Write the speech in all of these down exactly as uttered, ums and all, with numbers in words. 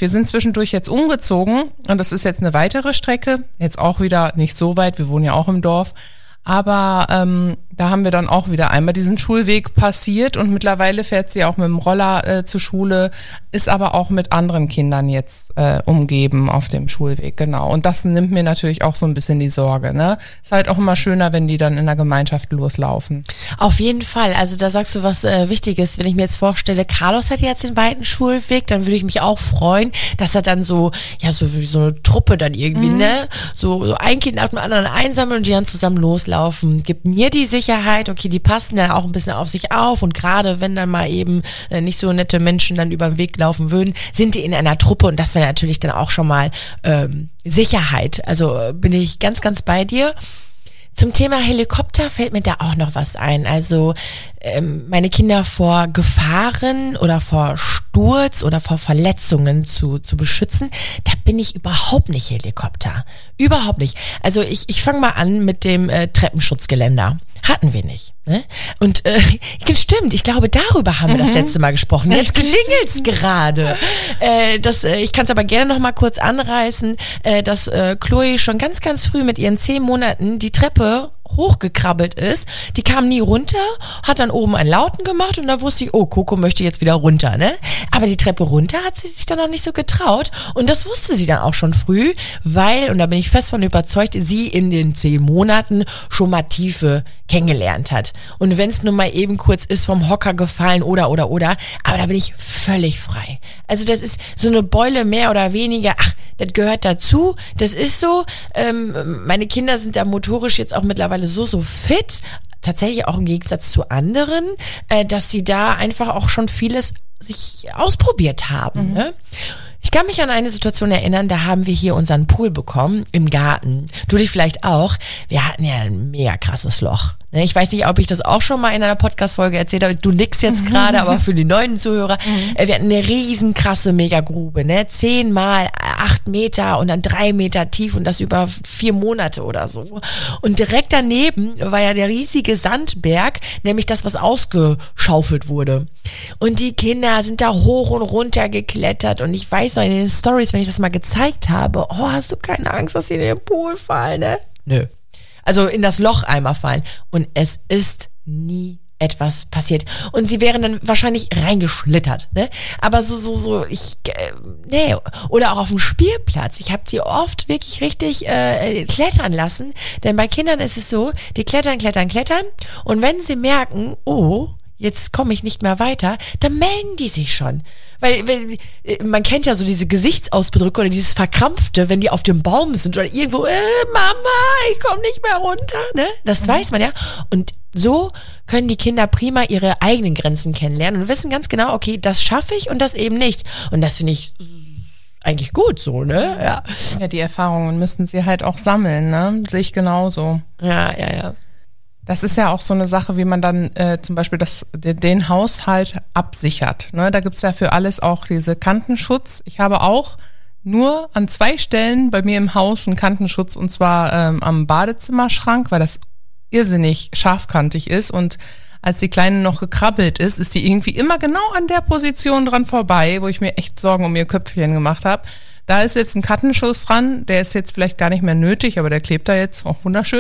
Wir sind zwischendurch jetzt umgezogen und das ist jetzt eine weitere Strecke, jetzt auch wieder nicht so weit, wir wohnen ja auch im Dorf, aber ähm, da haben wir dann auch wieder einmal diesen Schulweg passiert und mittlerweile fährt sie auch mit dem Roller äh, zur Schule, ist aber auch mit anderen Kindern jetzt äh, umgeben auf dem Schulweg, genau. Und das nimmt mir natürlich auch so ein bisschen die Sorge, ne? Ist halt auch immer schöner, wenn die dann in der Gemeinschaft loslaufen. Auf jeden Fall, also da sagst du was äh, Wichtiges, wenn ich mir jetzt vorstelle, Carlos hat jetzt den weiten Schulweg, dann würde ich mich auch freuen, dass er dann so, ja so wie so eine Truppe dann irgendwie, mhm. ne? So, so ein Kind nach dem anderen einsammeln und die dann zusammen loslaufen. Gibt mir die Sicherheit, Sicherheit, okay, die passen dann auch ein bisschen auf sich auf und gerade wenn dann mal eben äh, nicht so nette Menschen dann über den Weg laufen würden, sind die in einer Truppe und das wäre natürlich dann auch schon mal ähm, Sicherheit. Also äh, bin ich ganz, ganz bei dir. Zum Thema Helikopter fällt mir da auch noch was ein. Also ähm, meine Kinder vor Gefahren oder vor Sturz oder vor Verletzungen zu, zu beschützen, da bin ich überhaupt nicht Helikopter. Überhaupt nicht. Also ich, ich fange mal an mit dem äh, Treppenschutzgeländer. Hatten wir nicht. Ne? Und äh, stimmt, ich glaube, darüber haben wir das letzte Mal gesprochen. Jetzt klingelt's gerade. Äh, das, äh, ich kann es aber gerne noch mal kurz anreißen, äh, dass äh, Chloe schon ganz, ganz früh mit ihren zehn Monaten die Treppe hochgekrabbelt ist. Die kam nie runter, hat dann oben einen Lauten gemacht und da wusste ich, oh, Coco möchte jetzt wieder runter, ne? Aber die Treppe runter hat sie sich dann noch nicht so getraut und das wusste sie dann auch schon früh, weil, und da bin ich fest von überzeugt, sie in den zehn Monaten schon mal Tiefe kennengelernt hat. Und wenn es nur mal eben kurz ist, vom Hocker gefallen oder, oder, oder, aber da bin ich völlig frei. Also das ist so eine Beule mehr oder weniger, ach, das gehört dazu, das ist so. Ähm, meine Kinder sind da motorisch jetzt auch mittlerweile so, so fit, tatsächlich auch im Gegensatz zu anderen, äh, dass sie da einfach auch schon vieles sich ausprobiert haben. Mhm. Ne? Ich kann mich an eine Situation erinnern, da haben wir hier unseren Pool bekommen im Garten. Du dich vielleicht auch. Wir hatten ja ein mega krasses Loch. Ich weiß nicht, ob ich das auch schon mal in einer Podcast-Folge erzählt habe. Du nickst jetzt gerade, aber für die neuen Zuhörer. Mhm. Wir hatten eine riesen krasse Megagrube, ne? Zehn mal acht Meter und dann drei Meter tief und das über vier Monate oder so. Und direkt daneben war ja der riesige Sandberg, nämlich das, was ausgeschaufelt wurde. Und die Kinder sind da hoch und runter geklettert und ich weiß noch in den Stories, wenn ich das mal gezeigt habe, oh, hast du keine Angst, dass sie in den Pool fallen, ne? Nö. Also in das Loch einmal fallen. Und es ist nie etwas passiert. Und sie wären dann wahrscheinlich reingeschlittert, ne? Aber so, so, so, ich, äh, nee. Oder auch auf dem Spielplatz. Ich habe sie oft wirklich richtig äh, klettern lassen. Denn bei Kindern ist es so, die klettern, klettern, klettern. Und wenn sie merken, oh, jetzt komme ich nicht mehr weiter, dann melden die sich schon. Weil, weil man kennt ja so diese Gesichtsausdrücke oder dieses Verkrampfte, wenn die auf dem Baum sind oder irgendwo, äh, Mama, ich komme nicht mehr runter, ne? Das mhm. weiß man ja. Und so können die Kinder prima ihre eigenen Grenzen kennenlernen und wissen ganz genau, okay, das schaffe ich und das eben nicht. Und das finde ich eigentlich gut so, ne? Ja. Ja, die Erfahrungen müssen sie halt auch sammeln, ne? Sehe ich genauso. Ja, ja, ja. Das ist ja auch so eine Sache, wie man dann äh, zum Beispiel das, den Haushalt absichert. Ne? Da gibt's ja für alles auch diese Kantenschutz. Ich habe auch nur an zwei Stellen bei mir im Haus einen Kantenschutz und zwar ähm, am Badezimmerschrank, weil das irrsinnig scharfkantig ist und als die Kleine noch gekrabbelt ist, ist die irgendwie immer genau an der Position dran vorbei, wo ich mir echt Sorgen um ihr Köpfchen gemacht habe. Da ist jetzt ein Kantenschutz dran, der ist jetzt vielleicht gar nicht mehr nötig, aber der klebt da jetzt auch wunderschön.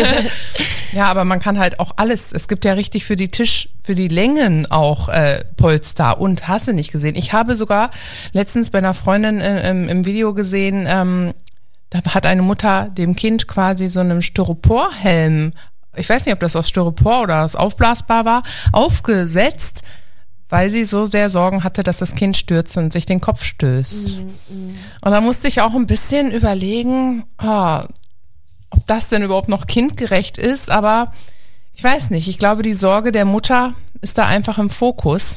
Ja, aber man kann halt auch alles, es gibt ja richtig für die Tisch, für die Längen auch äh, Polster und hast du nicht gesehen. Ich habe sogar letztens bei einer Freundin äh, im, im Video gesehen, ähm, da hat eine Mutter dem Kind quasi so einen Styroporhelm, ich weiß nicht, ob das aus Styropor oder aus aufblasbar war, aufgesetzt, weil sie so sehr Sorgen hatte, dass das Kind stürzt und sich den Kopf stößt. Mm, mm. Und da musste ich auch ein bisschen überlegen, oh, ob das denn überhaupt noch kindgerecht ist, aber ich weiß nicht. Ich glaube, die Sorge der Mutter ist da einfach im Fokus.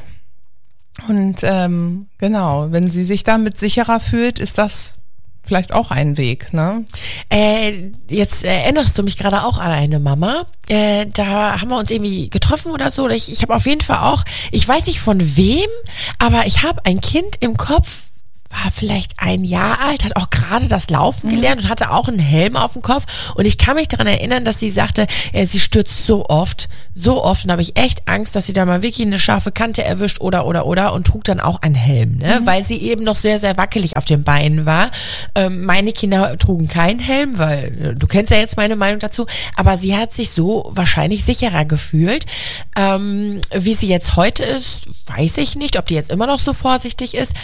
Und ähm, genau, wenn sie sich damit sicherer fühlt, ist das vielleicht auch ein Weg, ne? Äh, jetzt erinnerst du mich gerade auch an eine Mama. Äh, da haben wir uns irgendwie getroffen oder so. Ich, ich habe auf jeden Fall auch, ich weiß nicht von wem, aber ich habe ein Kind im Kopf, war vielleicht ein Jahr alt, hat auch gerade das Laufen gelernt und hatte auch einen Helm auf dem Kopf. Und ich kann mich daran erinnern, dass sie sagte, äh, sie stürzt so oft, so oft. Und da habe ich echt Angst, dass sie da mal wirklich eine scharfe Kante erwischt oder, oder, oder und trug dann auch einen Helm, ne? Mhm. Weil sie eben noch sehr, sehr wackelig auf den Beinen war. Ähm, meine Kinder trugen keinen Helm, weil äh, du kennst ja jetzt meine Meinung dazu. Aber sie hat sich so wahrscheinlich sicherer gefühlt. Ähm, wie sie jetzt heute ist, weiß ich nicht, ob die jetzt immer noch so vorsichtig ist.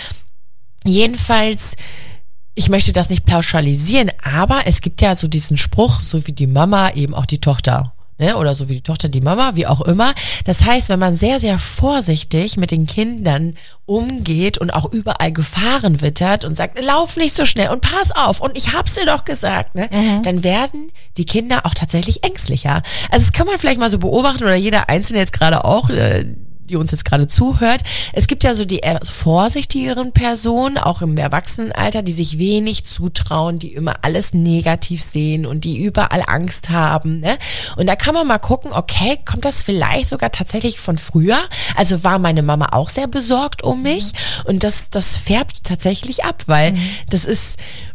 Jedenfalls, ich möchte das nicht pauschalisieren, aber es gibt ja so diesen Spruch, so wie die Mama eben auch die Tochter, ne? Oder so wie die Tochter die Mama, wie auch immer. Das heißt, wenn man sehr, sehr vorsichtig mit den Kindern umgeht und auch überall Gefahren wittert und sagt, lauf nicht so schnell und pass auf und ich hab's dir doch gesagt, ne? Mhm. Dann werden die Kinder auch tatsächlich ängstlicher. Also das kann man vielleicht mal so beobachten oder jeder Einzelne jetzt gerade auch, äh, die uns jetzt gerade zuhört. Es gibt ja so die eher vorsichtigeren Personen, auch im Erwachsenenalter, die sich wenig zutrauen, die immer alles negativ sehen und die überall Angst haben, ne? Und da kann man mal gucken, okay, kommt das vielleicht sogar tatsächlich von früher? Also war meine Mama auch sehr besorgt um mich und das, das färbt tatsächlich ab, weil mhm. das ist,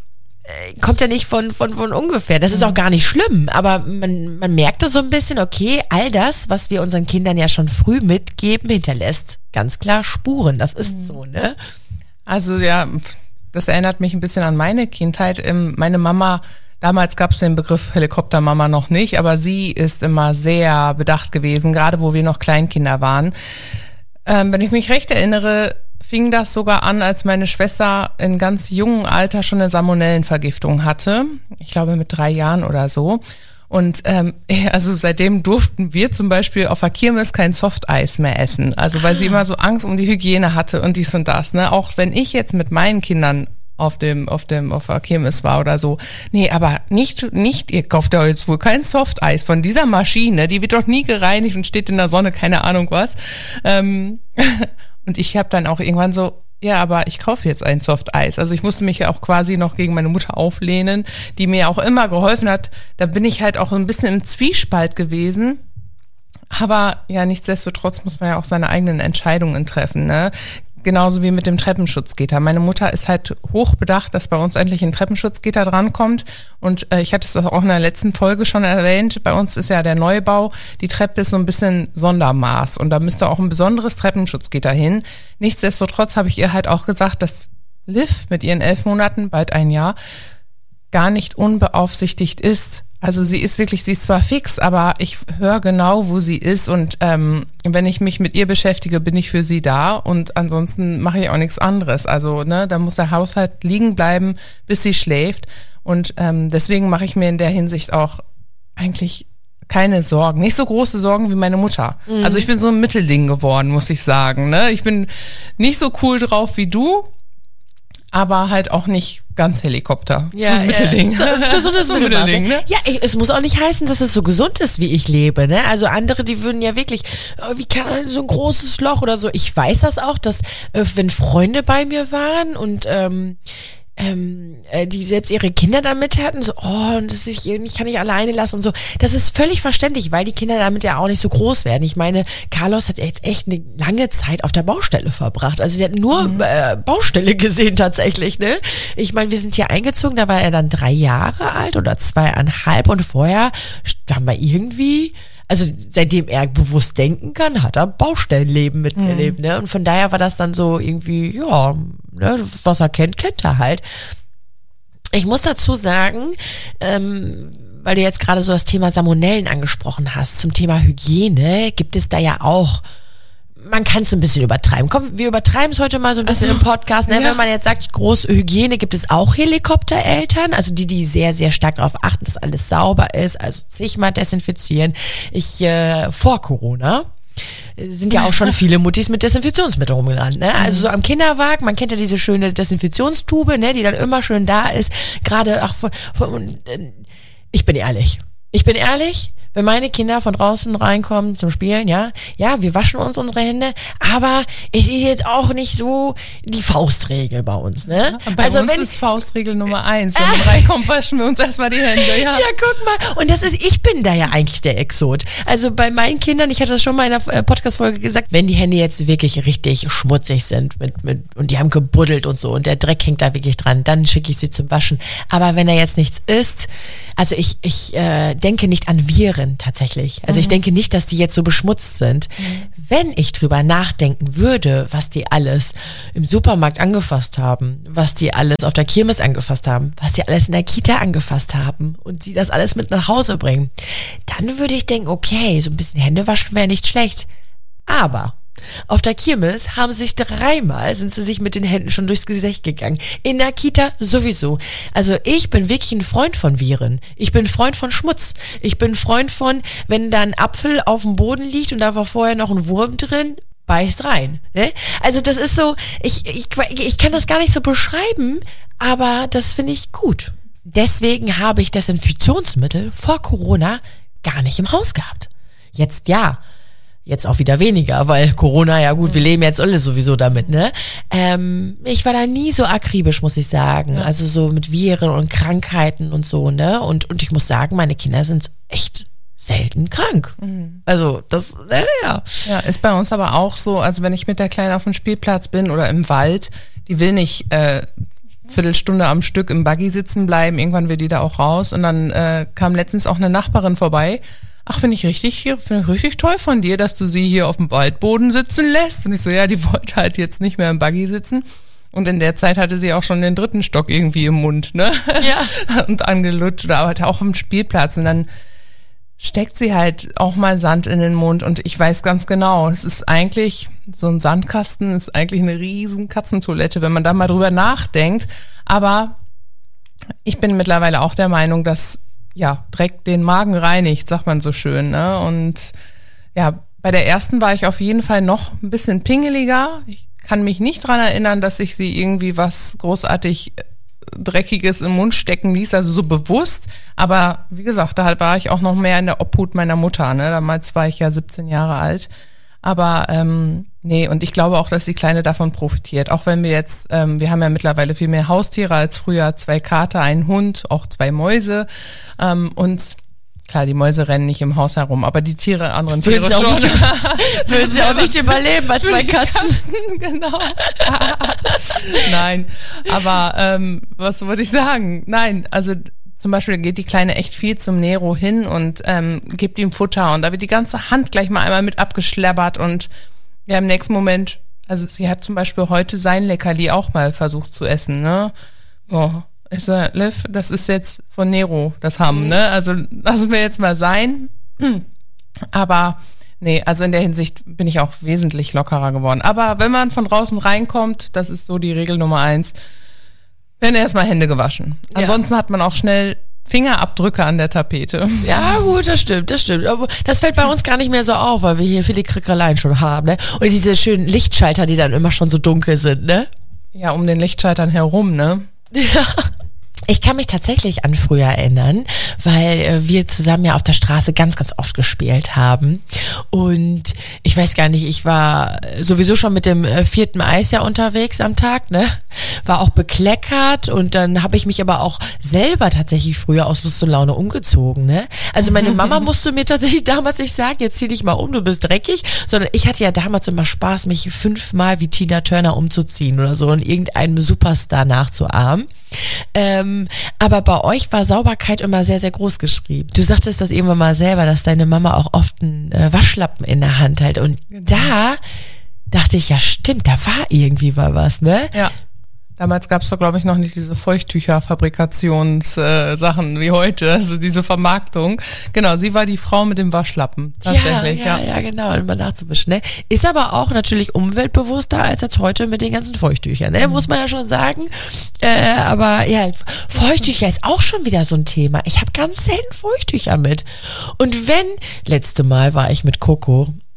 kommt ja nicht von, von, von ungefähr. Das ist auch gar nicht schlimm, aber man, man merkt da so ein bisschen, okay, all das, was wir unseren Kindern ja schon früh mitgeben, hinterlässt ganz klar Spuren. Das ist so, ne? Also ja, das erinnert mich ein bisschen an meine Kindheit. Meine Mama, damals gab es den Begriff Helikoptermama noch nicht, aber sie ist immer sehr bedacht gewesen, gerade wo wir noch Kleinkinder waren. Ähm, wenn ich mich recht erinnere, fing das sogar an, als meine Schwester in ganz jungem Alter schon eine Salmonellenvergiftung hatte. Ich glaube mit drei Jahren oder so. Und ähm, also seitdem durften wir zum Beispiel auf der Kirmes kein Softeis mehr essen. Also weil sie immer so Angst um die Hygiene hatte und dies und das. Ne? Auch wenn ich jetzt mit meinen Kindern auf dem, auf dem, auf der Kirmes war oder so. Nee, aber nicht, nicht, ihr kauft ja jetzt wohl kein Softeis von dieser Maschine, die wird doch nie gereinigt und steht in der Sonne, keine Ahnung was. Ähm, und ich habe dann auch irgendwann so, ja, aber ich kaufe jetzt ein Softeis. Also ich musste mich ja auch quasi noch gegen meine Mutter auflehnen, die mir auch immer geholfen hat. Da bin ich halt auch ein bisschen im Zwiespalt gewesen. Aber ja, nichtsdestotrotz muss man ja auch seine eigenen Entscheidungen treffen, ne? Genauso wie mit dem Treppenschutzgitter. Meine Mutter ist halt hochbedacht, dass bei uns endlich ein Treppenschutzgitter drankommt. Und äh, ich hatte es auch in der letzten Folge schon erwähnt, bei uns ist ja der Neubau, die Treppe ist so ein bisschen Sondermaß und da müsste auch ein besonderes Treppenschutzgitter hin. Nichtsdestotrotz habe ich ihr halt auch gesagt, dass Liv mit ihren elf Monaten, bald ein Jahr, gar nicht unbeaufsichtigt ist. Also sie ist wirklich, sie ist zwar fix, aber ich höre genau, wo sie ist und ähm, wenn ich mich mit ihr beschäftige, bin ich für sie da und ansonsten mache ich auch nichts anderes. Also ne, da muss der Haushalt liegen bleiben, bis sie schläft und ähm, deswegen mache ich mir in der Hinsicht auch eigentlich keine Sorgen, nicht so große Sorgen wie meine Mutter. Mhm. Also ich bin so ein Mittelding geworden, muss ich sagen. Ne? Ich bin nicht so cool drauf wie du, aber halt auch nicht ganz Helikopter. Ja, so Mittelding. Ja. So, gesundes so Mittelding, ne? Ja, ich, es muss auch nicht heißen, dass es so gesund ist, wie ich lebe, ne? Also andere, die würden ja wirklich, oh, wie kann man so ein großes Loch oder so. Ich weiß das auch, dass äh, wenn Freunde bei mir waren und ähm, ähm, äh, die selbst ihre Kinder damit hatten, so, oh, und das ist, ich kann nicht alleine lassen und so. Das ist völlig verständlich, weil die Kinder damit ja auch nicht so groß werden. Ich meine, Carlos hat ja jetzt echt eine lange Zeit auf der Baustelle verbracht. Also der hat nur mhm. äh, Baustelle gesehen tatsächlich, ne? Ich meine, wir sind hier eingezogen, da war er dann drei Jahre alt oder zweieinhalb und vorher haben wir irgendwie, also seitdem er bewusst denken kann, hat er Baustellenleben miterlebt, mhm. ne? Und von daher war das dann so irgendwie, ja, ne, was er kennt, kennt er halt. Ich muss dazu sagen, ähm, weil du jetzt gerade so das Thema Salmonellen angesprochen hast, zum Thema Hygiene gibt es da ja auch, man kann es so ein bisschen übertreiben. Komm, wir übertreiben es heute mal so ein bisschen also, im Podcast. Ne? Ja. Wenn man jetzt sagt, große Hygiene, gibt es auch Helikoptereltern, also die, die sehr, sehr stark darauf achten, dass alles sauber ist, also sich mal desinfizieren. Ich, äh, vor Corona sind ja auch schon viele Muttis mit Desinfektionsmittel rumgerannt, ne? Also so am Kinderwagen, man kennt ja diese schöne Desinfektionstube, ne, die dann immer schön da ist. Gerade, ach, von, von, ich bin ehrlich. Ich bin ehrlich, wenn meine Kinder von draußen reinkommen zum Spielen, ja, ja, wir waschen uns unsere Hände, aber es ist jetzt auch nicht so die Faustregel bei uns, ne? Bei also uns wenn, ist Faustregel Nummer eins. Wenn man reinkommt, waschen wir uns erstmal die Hände, ja. Ja, guck mal. Und das ist, ich bin da ja eigentlich der Exot. Also bei meinen Kindern, ich hatte das schon mal in einer Podcast-Folge gesagt, wenn die Hände jetzt wirklich richtig schmutzig sind mit, mit, und die haben gebuddelt und so und der Dreck hängt da wirklich dran, dann schicke ich sie zum Waschen. Aber wenn da jetzt nichts ist, also ich, ich äh, denke nicht an Viren tatsächlich. Also mhm. ich denke nicht, dass die jetzt so beschmutzt sind. Mhm. Wenn ich drüber nachdenken würde, was die alles im Supermarkt angefasst haben, was die alles auf der Kirmes angefasst haben, was die alles in der Kita angefasst haben und sie das alles mit nach Hause bringen, dann würde ich denken, okay, so ein bisschen Hände waschen wäre nicht schlecht. Aber auf der Kirmes haben sich dreimal, sind sie sich mit den Händen schon durchs Gesicht gegangen. In der Kita sowieso. Also ich bin wirklich ein Freund von Viren. Ich bin ein Freund von Schmutz. Ich bin ein Freund von, wenn da ein Apfel auf dem Boden liegt und da war vorher noch ein Wurm drin, beißt rein. Ne? Also das ist so, ich, ich, ich kann das gar nicht so beschreiben, aber das finde ich gut. Deswegen habe ich Desinfektionsmittel vor Corona gar nicht im Haus gehabt. Jetzt ja. Jetzt auch wieder weniger, weil Corona, ja gut, wir leben jetzt alle sowieso damit, ne? Ähm, ich war da nie so akribisch, muss ich sagen. Ja. Also so mit Viren und Krankheiten und so, ne? Und, und ich muss sagen, meine Kinder sind echt selten krank. Mhm. Also das, äh, ja. Ja, ist bei uns aber auch so, also wenn ich mit der Kleinen auf dem Spielplatz bin oder im Wald, die will nicht äh, Viertelstunde am Stück im Buggy sitzen bleiben, irgendwann will die da auch raus. Und dann äh, kam letztens auch eine Nachbarin vorbei. Ach, finde ich richtig, finde ich richtig toll von dir, dass du sie hier auf dem Waldboden sitzen lässt. Und ich so, ja, die wollte halt jetzt nicht mehr im Buggy sitzen. Und in der Zeit hatte sie auch schon den dritten Stock irgendwie im Mund, ne? Ja. Und angelutscht oder halt auch am Spielplatz. Und dann steckt sie halt auch mal Sand in den Mund. Und ich weiß ganz genau, es ist eigentlich, so ein Sandkasten ist eigentlich eine riesen Katzentoilette, wenn man da mal drüber nachdenkt. Aber ich bin mittlerweile auch der Meinung, dass ja, Dreck den Magen reinigt, sagt man so schön, ne? Und ja, bei der ersten war ich auf jeden Fall noch ein bisschen pingeliger. Ich kann mich nicht dran erinnern, dass ich sie irgendwie was großartig Dreckiges im Mund stecken ließ, also so bewusst. Aber wie gesagt, da war ich auch noch mehr in der Obhut meiner Mutter, ne? Damals war ich ja siebzehn Jahre alt. Aber ähm, nee, und ich glaube auch, dass die Kleine davon profitiert. Auch wenn wir jetzt, ähm, wir haben ja mittlerweile viel mehr Haustiere als früher, zwei Kater, einen Hund, auch zwei Mäuse. Ähm, und klar, die Mäuse rennen nicht im Haus herum, aber die Tiere, anderen Würden Tiere schon. Würden sie auch nicht überleben bei zwei Katzen. Katzen. Genau. Nein, aber ähm, was wollte ich sagen? Nein, also zum Beispiel geht die Kleine echt viel zum Nero hin und ähm, gibt ihm Futter und da wird die ganze Hand gleich mal einmal mit abgeschleppert und ja, im nächsten Moment, also sie hat zum Beispiel heute sein Leckerli auch mal versucht zu essen, ne? Oh, ich sag, Liv, das ist jetzt von Nero, das Hamm, ne? Also lassen wir jetzt mal sein. Aber nee, also in der Hinsicht bin ich auch wesentlich lockerer geworden. Aber wenn man von draußen reinkommt, das ist so die Regel Nummer eins, werden erstmal Hände gewaschen. Ja. Ansonsten hat man auch schnell Fingerabdrücke an der Tapete. Ja, gut, das stimmt, das stimmt. Aber das fällt bei uns gar nicht mehr so auf, weil wir hier viele Krickereien schon haben, ne? Und diese schönen Lichtschalter, die dann immer schon so dunkel sind, ne? Ja, um den Lichtschaltern herum, ne? Ja. Ich kann mich tatsächlich an früher erinnern, weil äh, wir zusammen ja auf der Straße ganz, ganz oft gespielt haben. Und ich weiß gar nicht, ich war sowieso schon mit dem äh, vierten Eis ja unterwegs am Tag, ne? War auch bekleckert und dann habe ich mich aber auch selber tatsächlich früher aus Lust und Laune umgezogen, ne? Also meine Mama musste mir tatsächlich damals nicht sagen, jetzt zieh dich mal um, du bist dreckig, sondern ich hatte ja damals immer Spaß, mich fünfmal wie Tina Turner umzuziehen oder so und irgendeinem Superstar nachzuahmen. Ähm, aber bei euch war Sauberkeit immer sehr, sehr groß geschrieben. Du sagtest das irgendwann mal selber, dass deine Mama auch oft einen äh, Waschlappen in der Hand hält. Und genau. Da dachte ich, ja stimmt, da war irgendwie mal was, ne? Ja. Damals gab es doch, glaube ich, noch nicht diese Feuchttücher-Fabrikationssachen äh, wie heute, also diese Vermarktung. Genau, sie war die Frau mit dem Waschlappen, tatsächlich. Ja, ja, ja, ja, genau, immer nachzuwischen. Ne? Ist aber auch natürlich umweltbewusster als jetzt heute mit den ganzen Feuchttüchern, ne? Mhm. Muss man ja schon sagen. Äh, aber ja, Feuchttücher ist auch schon wieder so ein Thema. Ich habe ganz selten Feuchttücher mit. Und wenn, letzte Mal war ich mit Coco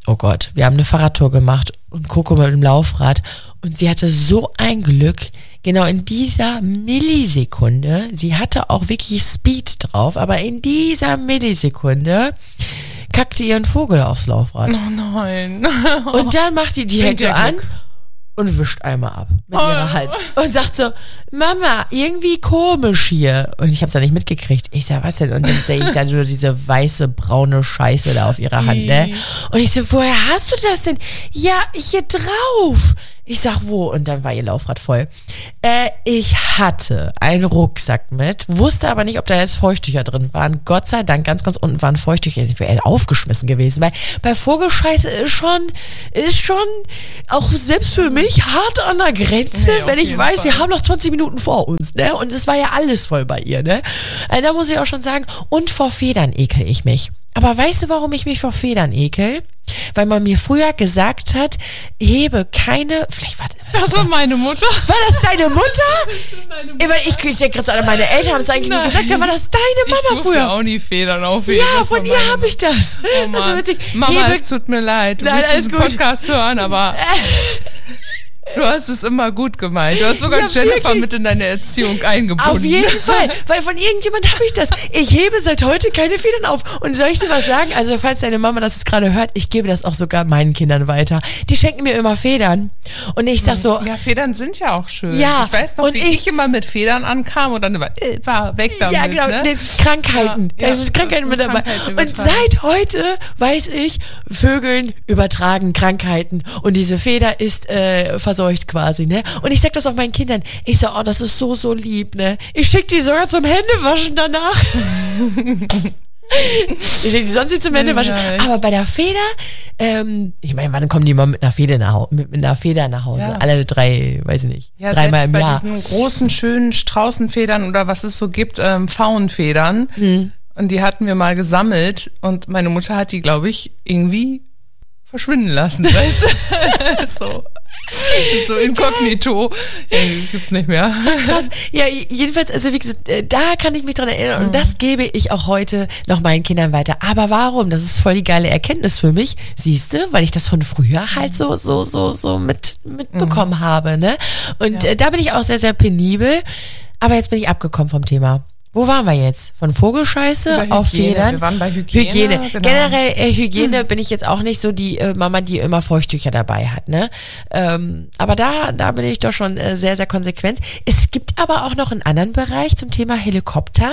oh Gott, wir haben eine Fahrradtour gemacht und Coco mit dem Laufrad und sie hatte so ein Glück, genau in dieser Millisekunde, sie hatte auch wirklich Speed drauf, aber in dieser Millisekunde kackte ihren Vogel aufs Laufrad. Oh nein. Und dann macht die die Hände an und wischt einmal ab mit ihrer Hand und sagt so, Mama, irgendwie komisch hier. Und ich habe es ja nicht mitgekriegt. Ich sag, was denn? Und dann sehe ich dann nur diese weiße, braune Scheiße da auf ihrer Hand, ne? Und ich so, woher hast du das denn? Ja, hier drauf. Ich sag, wo? Und dann war ihr Laufrad voll. Äh, ich hatte einen Rucksack mit, wusste aber nicht, ob da jetzt Feuchttücher drin waren. Gott sei Dank, ganz, ganz unten waren Feuchttücher. Ich wäre aufgeschmissen gewesen, weil bei Vogelscheiße ist schon, ist schon auch selbst für mich hart an der Grenze, nee, wenn ich weiß, Fall. wir haben noch zwanzig Minuten vor uns, ne? Und es war ja alles voll bei ihr, ne? Also da muss ich auch schon sagen, und vor Federn ekel ich mich. Aber weißt du, warum ich mich vor Federn ekel? Weil man mir früher gesagt hat, hebe keine, vielleicht war das, das war meine Mutter. War das deine Mutter? Das meine Mutter. Ich, ich denke gerade an meine Eltern, haben es eigentlich Nein. nie gesagt, aber war das deine Mama ich früher? auch nie Federn aufheben. Ja, von ihr habe ich das. Oh Mann. Das Mama, hebe, es tut mir leid. Du Nein, willst diesen gut. Podcast hören, aber du hast es immer gut gemeint. Du hast sogar ja, Jennifer wirklich. mit in deine Erziehung eingebunden. Auf jeden Fall, weil von irgendjemand habe ich das. Ich hebe seit heute keine Federn auf. Und soll ich dir was sagen? Also falls deine Mama das jetzt gerade hört, ich gebe das auch sogar meinen Kindern weiter. Die schenken mir immer Federn. Und ich sag so... Ja, Federn sind ja auch schön. Ja, ich weiß noch, und wie ich, ich immer mit Federn ankam und dann immer, äh, war weg damit. Ja, genau, ne? das ist Krankheiten. Ja, das ist Krankheiten mit dabei. Und seit heute weiß ich, Vögeln übertragen Krankheiten. Und diese Feder ist äh, verseucht quasi, ne? Und ich sag das auch meinen Kindern. Ich sag, oh, das ist so, so lieb, ne? Ich schick die sogar zum Händewaschen danach. Ich schick die sonst nicht zum Händewaschen. Ja, aber bei der Feder, ähm, ich meine, wann kommen die mal mit einer Feder nach Hause? Mit, mit einer Feder nach Hause? Ja. Alle drei, weiß ich nicht. Ja, dreimal im Jahr. Bei diesen großen, schönen Straußenfedern oder was es so gibt, ähm, Pfauenfedern. Hm. Und die hatten wir mal gesammelt und meine Mutter hat die, glaube ich, irgendwie verschwinden lassen, weißt du? So. So inkognito. Ja, gibt's nicht mehr. Krass. Ja, jedenfalls, also wie gesagt, da kann ich mich dran erinnern und das gebe ich auch heute noch meinen Kindern weiter. Aber warum? Das ist voll die geile Erkenntnis für mich, siehst du, weil ich das von früher halt so, so, so, so mit, mitbekommen mhm. habe, ne? Und ja. äh, da bin ich auch sehr, sehr penibel. Aber jetzt bin ich abgekommen vom Thema. Wo waren wir jetzt? Von Vogelscheiße auf Federn? Wir waren bei Hygiene. Hygiene. Genau. Generell äh, Hygiene hm. bin ich jetzt auch nicht so die äh, Mama, die immer Feuchttücher dabei hat, ne? Ähm, aber da, da bin ich doch schon äh, sehr, sehr konsequent. Es gibt aber auch noch einen anderen Bereich zum Thema Helikopter,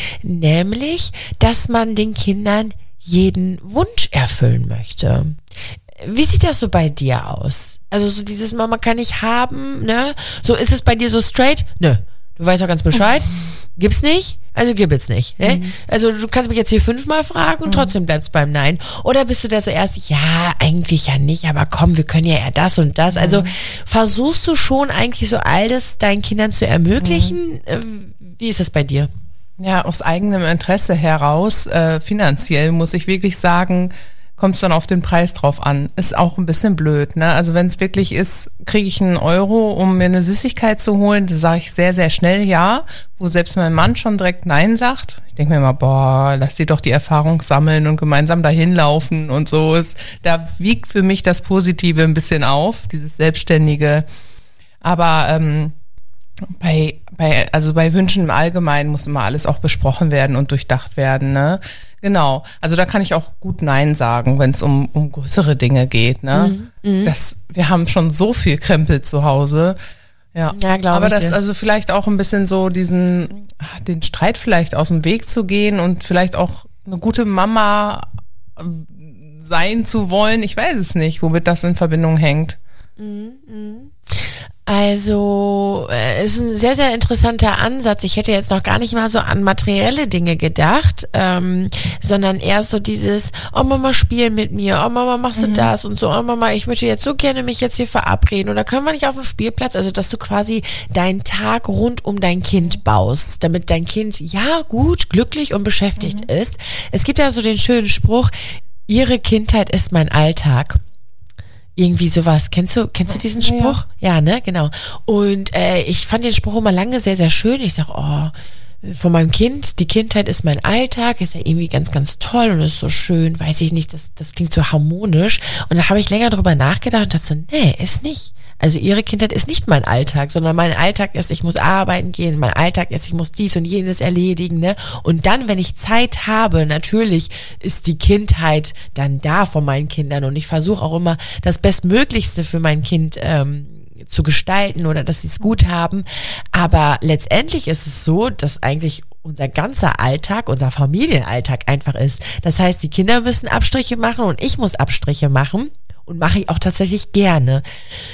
nämlich, dass man den Kindern jeden Wunsch erfüllen möchte. Wie sieht das so bei dir aus? Also so dieses Mama kann ich haben, ne? So ist es bei dir so straight? Nö. Du weißt auch ganz Bescheid. Gibt's nicht? Also gib es nicht. Ne? Mhm. Also du kannst mich jetzt hier fünfmal fragen und mhm. trotzdem bleibst beim Nein. Oder bist du da so erst, ja, eigentlich ja nicht, aber komm, wir können ja eher das und das. Mhm. Also versuchst du schon eigentlich so all das deinen Kindern zu ermöglichen? Mhm. Wie ist das bei dir? Ja, aus eigenem Interesse heraus, äh, finanziell muss ich wirklich sagen, kommt es dann auf den Preis drauf an. Ist auch ein bisschen blöd, ne? Also wenn es wirklich ist, kriege ich einen Euro, um mir eine Süßigkeit zu holen, da sage ich sehr, sehr schnell ja, wo selbst mein Mann schon direkt Nein sagt. Ich denke mir immer, boah, lass die doch die Erfahrung sammeln und gemeinsam dahin laufen und so. Ist, da wiegt für mich das Positive ein bisschen auf, dieses Selbstständige. Aber ähm, bei, bei, also bei Wünschen im Allgemeinen muss immer alles auch besprochen werden und durchdacht werden, ne? Genau, also da kann ich auch gut Nein sagen, wenn es um, um größere Dinge geht, ne? Mhm. Das, wir haben schon so viel Krempel zu Hause. Ja, ja, glaube ich. Aber das dir. also vielleicht auch ein bisschen so diesen, den Streit vielleicht aus dem Weg zu gehen und vielleicht auch eine gute Mama sein zu wollen. Ich weiß es nicht, womit das in Verbindung hängt. Mhm. Also, es äh, ist ein sehr, sehr interessanter Ansatz. Ich hätte jetzt noch gar nicht mal so an materielle Dinge gedacht, ähm, sondern eher so dieses, oh Mama, spiel mit mir, oh Mama, machst du mhm. das und so, oh Mama, ich möchte jetzt so gerne mich jetzt hier verabreden oder können wir nicht auf dem Spielplatz, also dass du quasi deinen Tag rund um dein Kind baust, damit dein Kind, ja, gut, glücklich und beschäftigt mhm. ist. Es gibt ja so den schönen Spruch, ihre Kindheit ist mein Alltag. Irgendwie sowas. Kennst du, kennst du diesen Spruch? Ja, ja, ne, genau. Und äh, ich fand den Spruch immer lange sehr, sehr schön. Ich sag, oh, von meinem Kind, die Kindheit ist mein Alltag, ist ja irgendwie ganz, ganz toll und ist so schön, weiß ich nicht, das, das klingt so harmonisch. Und da habe ich länger drüber nachgedacht und dachte so, nee, ist nicht. Also ihre Kindheit ist nicht mein Alltag, sondern mein Alltag ist, ich muss arbeiten gehen, mein Alltag ist, ich muss dies und jenes erledigen, ne? Und dann, wenn ich Zeit habe, natürlich ist die Kindheit dann da von meinen Kindern und ich versuche auch immer das Bestmöglichste für mein Kind ähm, zu gestalten oder dass sie es gut haben. Aber letztendlich ist es so, dass eigentlich unser ganzer Alltag, unser Familienalltag einfach ist. Das heißt, die Kinder müssen Abstriche machen und ich muss Abstriche machen und mache ich auch tatsächlich gerne.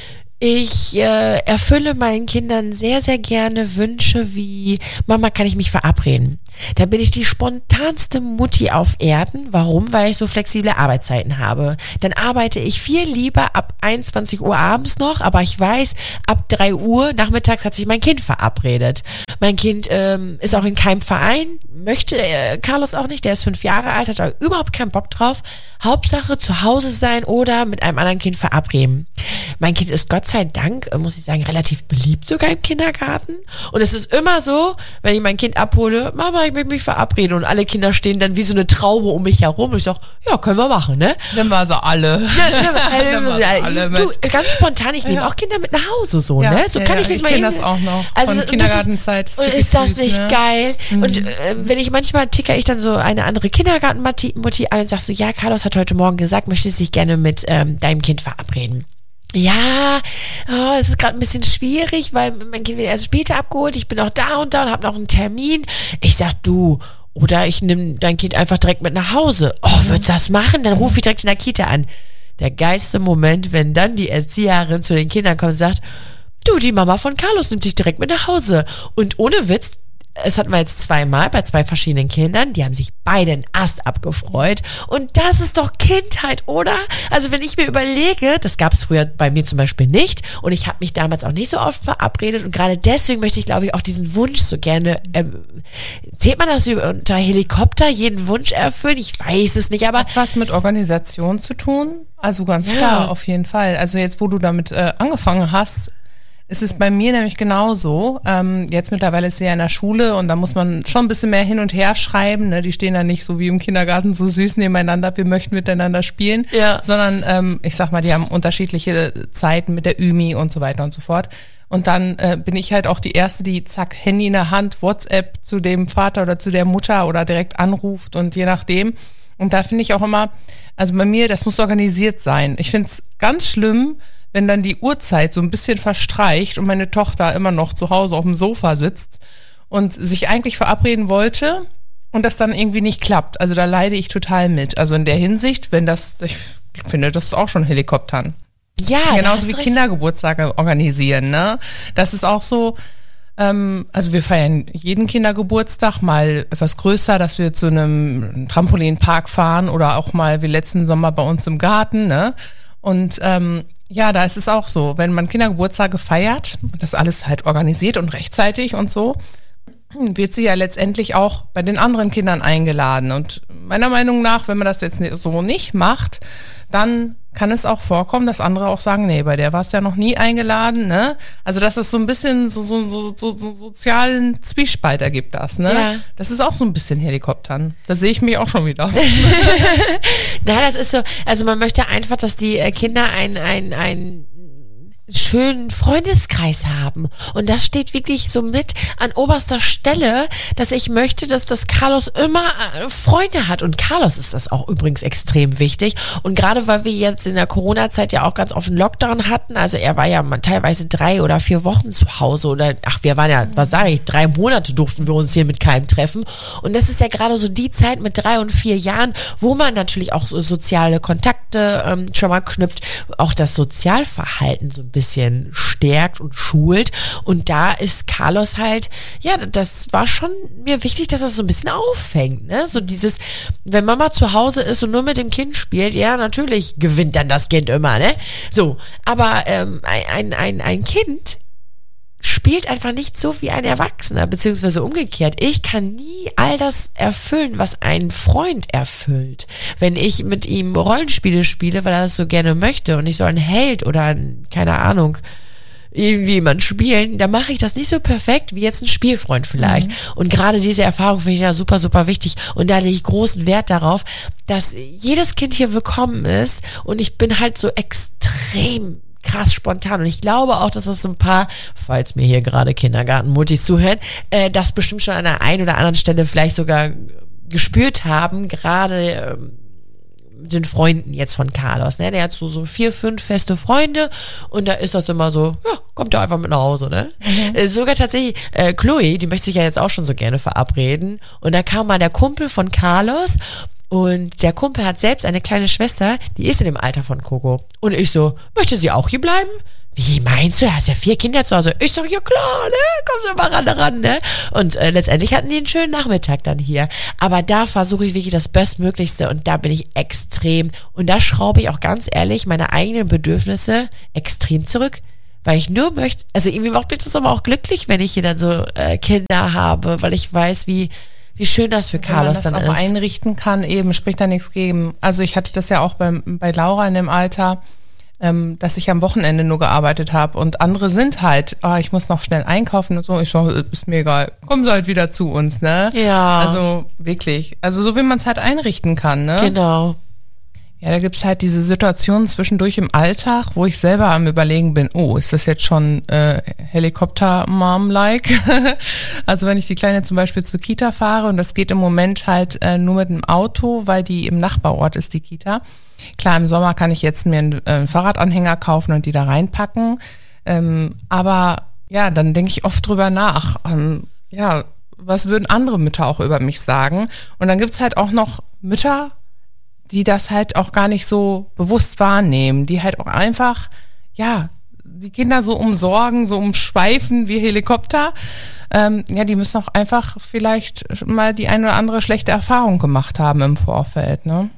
Ich äh, erfülle meinen Kindern sehr, sehr gerne Wünsche wie, Mama, kann ich mich verabreden? Da bin ich die spontanste Mutti auf Erden. Warum? Weil ich so flexible Arbeitszeiten habe. Dann arbeite ich viel lieber ab einundzwanzig Uhr abends noch, aber ich weiß, ab drei Uhr nachmittags hat sich mein Kind verabredet. Mein Kind ähm, ist auch in keinem Verein, möchte äh, Carlos auch nicht, der ist fünf Jahre alt, hat da überhaupt keinen Bock drauf. Hauptsache zu Hause sein oder mit einem anderen Kind verabreden. Mein Kind ist Gott sei Dank, muss ich sagen, relativ beliebt sogar im Kindergarten. Und es ist immer so, wenn ich mein Kind abhole, Mama, ich möchte mich verabreden. Und alle Kinder stehen dann wie so eine Traube um mich herum. Und ich sage, ja, können wir machen, ne? Dann war sie alle. Ja, Dann war sie alle du, ganz spontan, ich nehme Ja. auch Kinder mit nach Hause so, Ja, ne? So ja, kann ja, ich das ich mal kenn eben. das auch noch Also, von und Kindergartenzeit. Das Ist ist, und wirklich ist das süß, nicht ne? geil? Mhm. Und äh, wenn ich manchmal ticker ich dann so eine andere Kindergartenmutti Mutti an und sag so, ja, Carlos hat heute Morgen gesagt, möchte sich gerne mit ähm, deinem Kind verabreden. Ja, oh, es ist gerade ein bisschen schwierig, weil mein Kind wird erst später abgeholt. Ich bin noch da und da und habe noch einen Termin. Ich sag, du, oder ich nehme dein Kind einfach direkt mit nach Hause. Oh, würdest du das machen? Dann rufe ich direkt in der Kita an. Der geilste Moment, wenn dann die Erzieherin zu den Kindern kommt und sagt, du, die Mama von Carlos nimmt dich direkt mit nach Hause. Und ohne Witz, es hatten wir jetzt zweimal bei zwei verschiedenen Kindern, die haben sich beide einen Ast abgefreut. Und das ist doch Kindheit, oder? Also wenn ich mir überlege, das gab es früher bei mir zum Beispiel nicht und ich habe mich damals auch nicht so oft verabredet und gerade deswegen möchte ich, glaube ich, auch diesen Wunsch so gerne, ähm, zählt man das unter Helikopter, jeden Wunsch erfüllen? Ich weiß es nicht, aber... Hat was mit Organisation zu tun? Also ganz Ja. klar, auf jeden Fall. Also jetzt, wo du damit äh, angefangen hast, ist es bei mir nämlich genauso. Ähm, jetzt mittlerweile ist sie ja in der Schule und da muss man schon ein bisschen mehr hin und her schreiben. Ne? Die stehen da nicht so wie im Kindergarten so süß nebeneinander, wir möchten miteinander spielen, Ja. sondern ähm, ich sag mal, die haben unterschiedliche Zeiten mit der Ümi und so weiter und so fort. Und dann äh, bin ich halt auch die Erste, die zack, Handy in der Hand, WhatsApp zu dem Vater oder zu der Mutter oder direkt anruft und je nachdem. Und da finde ich auch immer, also bei mir, das muss organisiert sein. Ich finde es ganz schlimm, wenn dann die Uhrzeit so ein bisschen verstreicht und meine Tochter immer noch zu Hause auf dem Sofa sitzt und sich eigentlich verabreden wollte und das dann irgendwie nicht klappt. Also da leide ich total mit. Also in der Hinsicht, wenn das, ich finde das auch schon Helikoptern. Ja, da Genauso hast wie du recht. Kindergeburtstage organisieren, ne? Das ist auch so, ähm, also wir feiern jeden Kindergeburtstag mal etwas größer, dass wir zu einem Trampolinpark fahren oder auch mal wie letzten Sommer bei uns im Garten, ne? Und ähm, ja, da ist es auch so, wenn man Kindergeburtstage feiert, das alles halt organisiert und rechtzeitig und so, wird sie ja letztendlich auch bei den anderen Kindern eingeladen. Und meiner Meinung nach, wenn man das jetzt so nicht macht, dann kann es auch vorkommen, dass andere auch sagen, nee, bei der warst du ja noch nie eingeladen, ne? Also, dass es so ein bisschen so, so, so, so, so sozialen Zwiespalt ergibt das, ne? Ja. Das ist auch so ein bisschen Helikoptern. Da sehe ich mich auch schon wieder. Na, das ist so, also man möchte einfach, dass die äh, Kinder ein, ein, ein schönen Freundeskreis haben. Und das steht wirklich so mit an oberster Stelle, dass ich möchte, dass das Carlos immer äh, Freunde hat. Und Carlos ist das auch übrigens extrem wichtig. Und gerade weil wir jetzt in der Corona-Zeit ja auch ganz oft einen Lockdown hatten, also er war ja mal teilweise drei oder vier Wochen zu Hause oder, ach, wir waren ja, was sage ich, drei Monate durften wir uns hier mit keinem treffen. Und das ist ja gerade so die Zeit mit drei und vier Jahren, wo man natürlich auch so soziale Kontakte ähm, schon mal knüpft, auch das Sozialverhalten so ein bisschen stärkt und schult. Und da ist Carlos halt, ja, das war schon mir wichtig, dass das so ein bisschen auffängt, ne? So dieses, wenn Mama zu Hause ist und nur mit dem Kind spielt, ja, natürlich gewinnt dann das Kind immer, ne? So, aber ähm, ein, ein, ein Kind spielt einfach nicht so wie ein Erwachsener, beziehungsweise umgekehrt. Ich kann nie all das erfüllen, was ein Freund erfüllt. Wenn ich mit ihm Rollenspiele spiele, weil er das so gerne möchte und ich soll ein Held oder ein, keine Ahnung, irgendwie jemand spielen, da mache ich das nicht so perfekt wie jetzt ein Spielfreund vielleicht. Mhm. Und gerade diese Erfahrung finde ich da super, super wichtig. Und da lege ich großen Wert darauf, dass jedes Kind hier willkommen ist. Und ich bin halt so extrem krass spontan. Und ich glaube auch, dass das ein paar, falls mir hier gerade Kindergarten-Mutis zuhören, äh, das bestimmt schon an der einen oder anderen Stelle vielleicht sogar gespürt haben, gerade ähm, mit den Freunden jetzt von Carlos, ne? Der hat so, so vier, fünf feste Freunde und da ist das immer so, ja, kommt er einfach mit nach Hause, ne? Mhm. Äh, sogar tatsächlich, äh, Chloe, die möchte sich ja jetzt auch schon so gerne verabreden und da kam mal der Kumpel von Carlos und der Kumpel hat selbst eine kleine Schwester, die ist in dem Alter von Coco und ich so, möchte sie auch hier bleiben? Wie meinst du, du hast ja vier Kinder zu Hause. Ich sag, ja klar, ne, kommst du mal ran, ran, ne. Und äh, letztendlich hatten die einen schönen Nachmittag dann hier. Aber da versuche ich wirklich das Bestmöglichste und da bin ich extrem. Und da schraube ich auch ganz ehrlich meine eigenen Bedürfnisse extrem zurück. Weil ich nur möchte, also irgendwie macht mich das aber auch glücklich, wenn ich hier dann so äh, Kinder habe, weil ich weiß, wie wie schön das für Carlos dann ist. Wenn man das auch einrichten kann, eben, spricht da nichts gegen. Also ich hatte das ja auch bei, bei Laura in dem Alter, Ähm, dass ich am Wochenende nur gearbeitet habe und andere sind halt, oh, ich muss noch schnell einkaufen und so, ich so, ist mir egal, kommen sie halt wieder zu uns, ne? Ja. Also wirklich, also so wie man es halt einrichten kann, ne? Genau. Ja, da gibt's halt diese Situationen zwischendurch im Alltag, wo ich selber am Überlegen bin, oh, ist das jetzt schon äh, Helikopter-Mom-like? Also wenn ich die Kleine zum Beispiel zur Kita fahre und das geht im Moment halt äh, nur mit dem Auto, weil die im Nachbarort ist, die Kita. Klar, im Sommer kann ich jetzt mir einen äh, Fahrradanhänger kaufen und die da reinpacken. Ähm, aber ja, dann denke ich oft drüber nach. Ähm, ja, was würden andere Mütter auch über mich sagen? Und dann gibt's halt auch noch Mütter, die das halt auch gar nicht so bewusst wahrnehmen, die halt auch einfach, ja, die Kinder so umsorgen, so umschweifen wie Helikopter. Ähm, ja, die müssen auch einfach vielleicht mal die ein oder andere schlechte Erfahrung gemacht haben im Vorfeld, ne?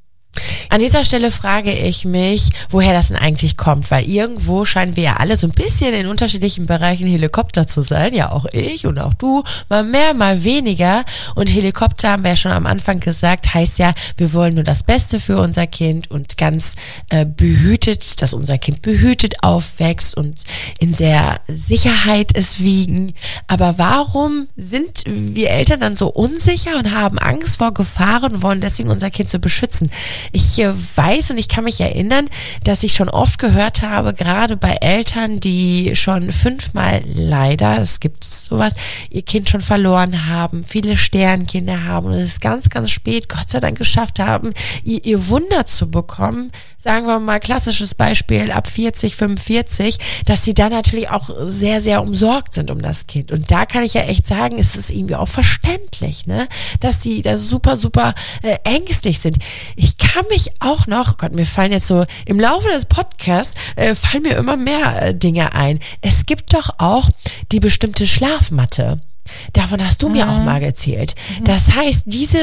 An dieser Stelle frage ich mich, woher das denn eigentlich kommt, weil irgendwo scheinen wir ja alle so ein bisschen in unterschiedlichen Bereichen Helikopter zu sein, ja auch ich und auch du, mal mehr, mal weniger und Helikopter, haben wir ja schon am Anfang gesagt, heißt ja, wir wollen nur das Beste für unser Kind und ganz äh, behütet, dass unser Kind behütet aufwächst und in der Sicherheit es wiegen, aber warum sind wir Eltern dann so unsicher und haben Angst vor Gefahren und wollen deswegen unser Kind so beschützen? Ich äh, weiß und ich kann mich erinnern, dass ich schon oft gehört habe, gerade bei Eltern, die schon fünfmal leider, es gibt sowas, ihr Kind schon verloren haben, viele Sternkinder haben und es ganz, ganz spät, Gott sei Dank, geschafft haben, ihr, ihr Wunder zu bekommen. Sagen wir mal, klassisches Beispiel, ab vierzig, fünfundvierzig, dass sie dann natürlich auch sehr, sehr umsorgt sind um das Kind. Und da kann ich ja echt sagen, ist es irgendwie auch verständlich, ne, dass die da super, super äh, ängstlich sind. Ich kann mich auch noch, Gott, mir fallen jetzt so, im Laufe des Podcasts äh, fallen mir immer mehr äh, Dinge ein. Es gibt doch auch die bestimmte Schlafmatte. Davon hast du mir mhm. auch mal erzählt. Mhm. Das heißt, diese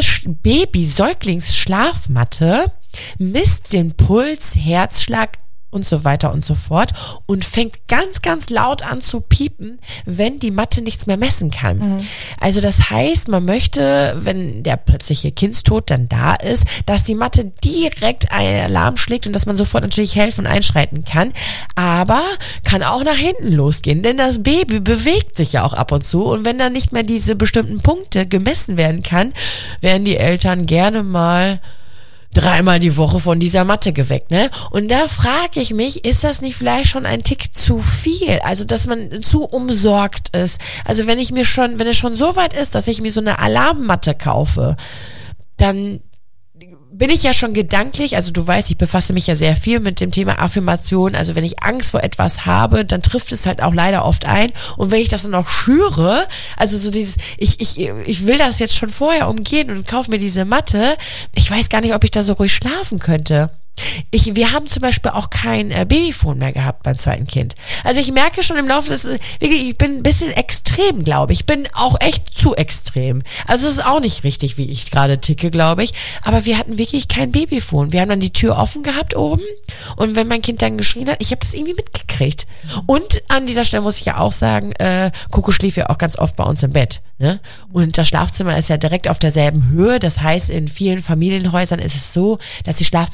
Baby-Säuglings-Schlafmatte misst den Puls, Herzschlag und so weiter und so fort und fängt ganz, ganz laut an zu piepen, wenn die Matte nichts mehr messen kann. Mhm. Also das heißt, man möchte, wenn der plötzliche Kindstod dann da ist, dass die Matte direkt einen Alarm schlägt und dass man sofort natürlich helfen und einschreiten kann, aber kann auch nach hinten losgehen, denn das Baby bewegt sich ja auch ab und zu und wenn dann nicht mehr diese bestimmten Punkte gemessen werden kann, werden die Eltern gerne mal dreimal die Woche von dieser Matte geweckt, ne? Und da frage ich mich, ist das nicht vielleicht schon ein Tick zu viel? Also, dass man zu umsorgt ist. Also, wenn ich mir schon, wenn es schon so weit ist, dass ich mir so eine Alarmmatte kaufe, dann bin ich ja schon gedanklich, also du weißt, ich befasse mich ja sehr viel mit dem Thema Affirmation, also wenn ich Angst vor etwas habe, dann trifft es halt auch leider oft ein und wenn ich das dann noch schüre, also so dieses, ich, ich, ich will das jetzt schon vorher umgehen und kaufe mir diese Matte, ich weiß gar nicht, ob ich da so ruhig schlafen könnte. Ich, wir haben zum Beispiel auch kein äh, Babyphone mehr gehabt beim zweiten Kind. Also ich merke schon im Laufe des, wirklich, ich bin ein bisschen extrem, glaube ich. Ich bin auch echt zu extrem. Also es ist auch nicht richtig, wie ich gerade ticke, glaube ich. Aber wir hatten wirklich kein Babyphone. Wir haben dann die Tür offen gehabt oben und wenn mein Kind dann geschrien hat, ich habe das irgendwie mitgekriegt. Und an dieser Stelle muss ich ja auch sagen, äh, Coco schlief ja auch ganz oft bei uns im Bett. Ne? Und das Schlafzimmer ist ja direkt auf derselben Höhe. Das heißt, in vielen Familienhäusern ist es so, dass die Schlafzimmer ja oben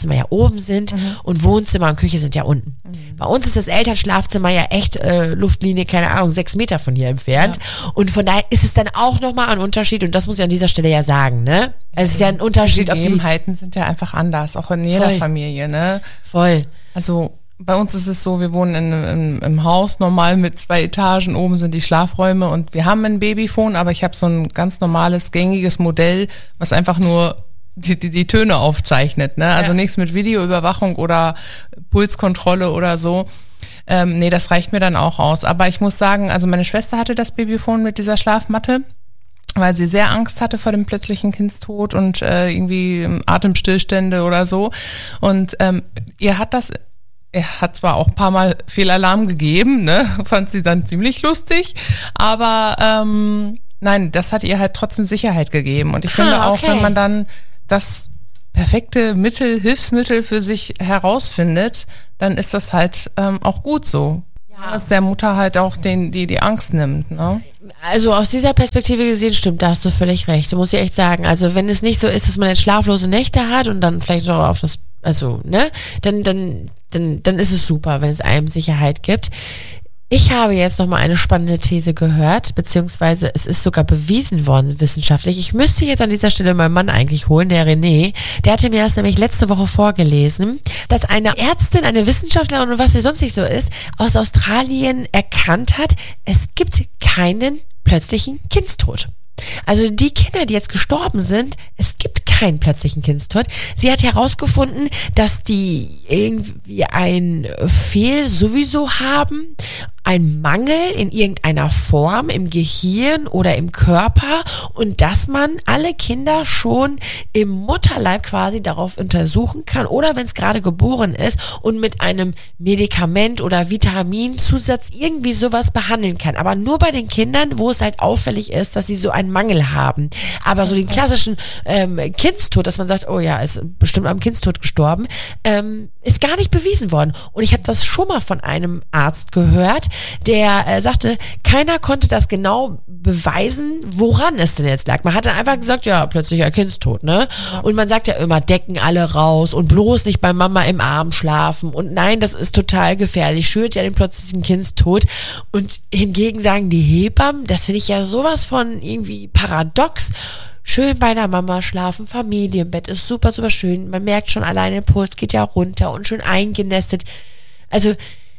oben sind mhm. und Wohnzimmer und Küche sind ja unten. Mhm. Bei uns ist das Elternschlafzimmer ja echt äh, Luftlinie, keine Ahnung, sechs Meter von hier entfernt. Ja. Und von daher ist es dann auch nochmal ein Unterschied und das muss ich an dieser Stelle ja sagen, ne? Es ist ja ein Unterschied, ob die Gegebenheiten sind ja einfach anders, auch in jeder Voll. Familie, ne? Voll. Also bei uns ist es so, wir wohnen in, in, im Haus normal mit zwei Etagen, oben sind die Schlafräume und wir haben ein Babyphone, aber ich habe so ein ganz normales, gängiges Modell, was einfach nur die, die, die Töne aufzeichnet, ne? Also ja. nichts mit Videoüberwachung oder Pulskontrolle oder so. Ähm, nee, das reicht mir dann auch aus. Aber ich muss sagen, also meine Schwester hatte das Babyphone mit dieser Schlafmatte, weil sie sehr Angst hatte vor dem plötzlichen Kindstod und äh, irgendwie Atemstillstände oder so. Und ähm, ihr hat das, er hat zwar auch ein paar Mal Fehlalarm gegeben, ne, fand sie dann ziemlich lustig, aber ähm, nein, das hat ihr halt trotzdem Sicherheit gegeben. Und ich finde ah, okay. auch, wenn man dann das perfekte Mittel, Hilfsmittel für sich herausfindet, dann ist das halt ähm, auch gut so. Dass der Mutter halt auch den, die, die Angst nimmt, ne? Also aus dieser Perspektive gesehen stimmt, da hast du völlig recht, muss ich echt sagen. Also wenn es nicht so ist, dass man jetzt schlaflose Nächte hat und dann vielleicht auch auf das, also, ne, dann, dann, dann, dann ist es super, wenn es einem Sicherheit gibt. Ich habe jetzt noch mal eine spannende These gehört, beziehungsweise es ist sogar bewiesen worden wissenschaftlich. Ich müsste jetzt an dieser Stelle meinen Mann eigentlich holen, der René. Der hatte mir das nämlich letzte Woche vorgelesen, dass eine Ärztin, eine Wissenschaftlerin und was sie sonst nicht so ist, aus Australien erkannt hat, es gibt keinen plötzlichen Kindstod. Also die Kinder, die jetzt gestorben sind, es gibt keinen plötzlichen Kindstod. Sie hat herausgefunden, dass die irgendwie ein Fehl sowieso haben, ein Mangel in irgendeiner Form im Gehirn oder im Körper und dass man alle Kinder schon im Mutterleib quasi darauf untersuchen kann oder wenn es gerade geboren ist und mit einem Medikament oder Vitaminzusatz irgendwie sowas behandeln kann. Aber nur bei den Kindern, wo es halt auffällig ist, dass sie so einen Mangel haben. Aber so den klassischen ähm, Kindstod, dass man sagt, oh ja, ist bestimmt am Kindstod gestorben, ähm, ist gar nicht bewiesen worden. Und ich habe das schon mal von einem Arzt gehört, der äh, sagte, keiner konnte das genau beweisen, woran es denn jetzt lag. Man hat dann einfach gesagt, ja, plötzlich ein Kindstod, ne? Ja. Und man sagt ja immer, Decken alle raus und bloß nicht bei Mama im Arm schlafen. Und nein, das ist total gefährlich, schürt ja den plötzlichen Kindstod. Und hingegen sagen die Hebammen, das finde ich ja sowas von irgendwie paradox, schön bei der Mama schlafen, Familienbett ist super, super schön. Man merkt schon alleine, der Puls geht ja runter und schön eingenestet. Also,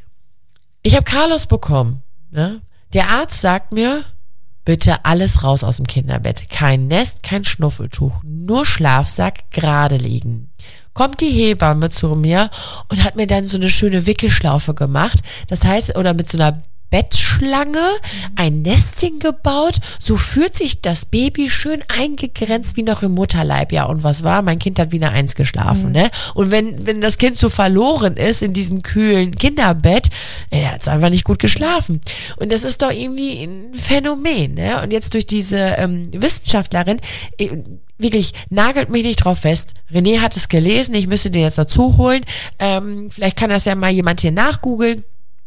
ich habe Carlos bekommen. Ne? Der Arzt sagt mir, bitte alles raus aus dem Kinderbett. Kein Nest, kein Schnuffeltuch, nur Schlafsack, gerade liegen. Kommt die Hebamme zu mir und hat mir dann so eine schöne Wickelschlaufe gemacht. Das heißt, oder mit so einer Bettschlange ein Nestchen gebaut, so fühlt sich das Baby schön eingegrenzt wie noch im Mutterleib. Ja, und was war? Mein Kind hat wieder eins geschlafen, mhm. ne? Und wenn, wenn das Kind so verloren ist in diesem kühlen Kinderbett, er hat es einfach nicht gut geschlafen. Und das ist doch irgendwie ein Phänomen, ne? Und jetzt durch diese ähm, Wissenschaftlerin, äh, wirklich, nagelt mich nicht drauf fest. René hat es gelesen, ich müsste den jetzt dazu holen. Ähm, vielleicht kann das ja mal jemand hier nachgoogeln.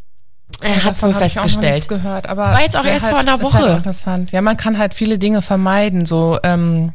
Er hat es wohl festgestellt. Ich gehört, aber war jetzt auch erst halt, vor einer Woche. Halt interessant. Ja, man kann halt viele Dinge vermeiden, so ähm,